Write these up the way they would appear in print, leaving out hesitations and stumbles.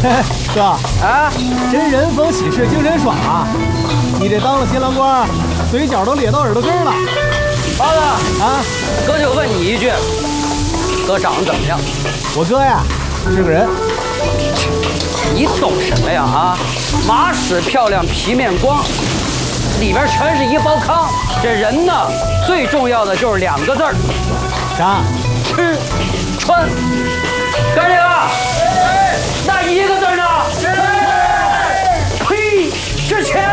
哥啊，真人逢喜事精神爽啊！你这当了新郎官，嘴角都咧到耳朵根了。 包子啊， 哥就问你一句，哥长得怎么样？ 我哥呀，是个人。 你懂什么呀？啊，马屎漂亮，皮面光，里边全是一包糠。这人呢，最重要的就是2个字儿， 啥？ 吃穿。哥几个，那1个字呢？呸！值钱。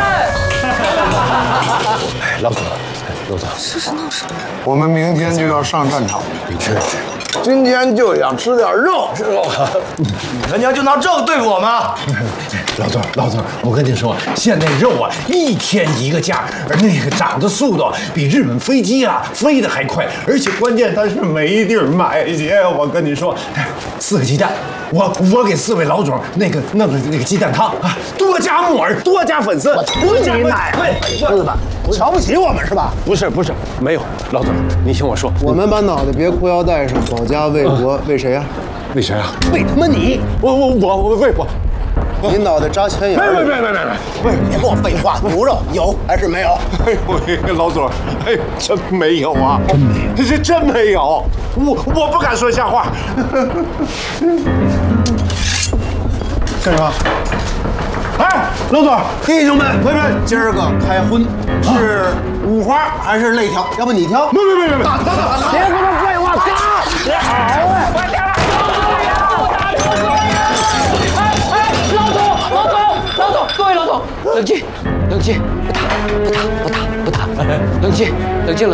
老总，老总， 这是闹什么？ 我们明天就要上战场， 你吃。 今天就想吃点肉， 吃肉。 你们娘就拿这个对付我吗？ 老总，我跟你说，现在肉啊1天1个价，而那个涨的速度比日本飞机啊飞得还快，而且关键它是没地儿买去。我跟你说，4个鸡蛋，我给4位老总弄个鸡蛋汤啊，多加木耳，多加粉丝，多加奶。 儿子们，瞧不起我们是吧？ 不是，没有，老总，你听我说， 我们把脑袋别裤腰带上，保家卫国，为谁呀？ 为谁啊？ 为他妈你！ 我为我。 你脑袋扎钱眼儿。 别跟我废话，牛肉有还是没有？ 哎呦，老总，哎，真没有啊，真没有，我不敢说瞎话。 干啥？ 哎，老总， 弟兄们，今儿个开荤是五花还是肋条？要不你挑？ 别， 大条的， 别跟他废话，干！好啊！快点！ 老总，各位老总，冷静，不打，冷静。老总，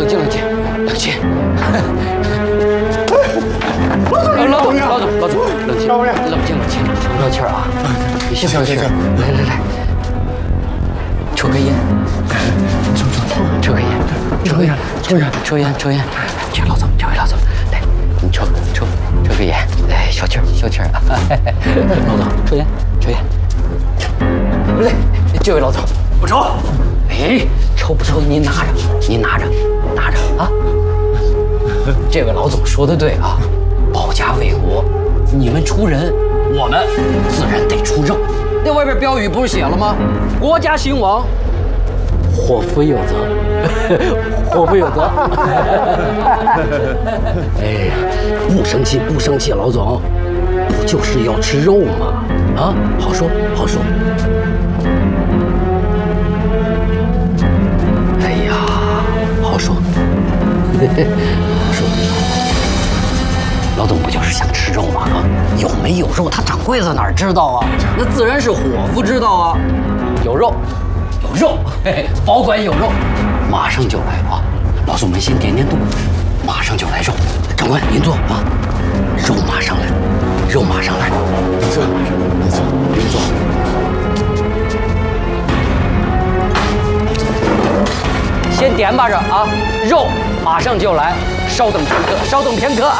冷静，消消气儿啊！你消消气儿，来，抽根烟，抽烟。这位老总，来，你抽个烟，来消气儿啊！老总，抽烟。不对，这位老总， 不抽。 哎，抽不抽您拿着啊！这位老总说的对啊，保家卫国，你们出人，我们自然得出肉。那外边标语不是写了吗？国家兴亡，祸福有责。哎呀，不生气，老总，不就是要吃肉吗？啊，好说。哎呀，好说。老总不就是想吃肉吗？啊，有没有肉，他掌柜的哪知道啊？那自然是伙夫知道啊。有肉，保管有肉，马上就来啊！老总们先点肚，马上就来肉。长官您坐啊，肉马上来。您坐。先点吧着啊，肉马上就来，稍等片刻啊。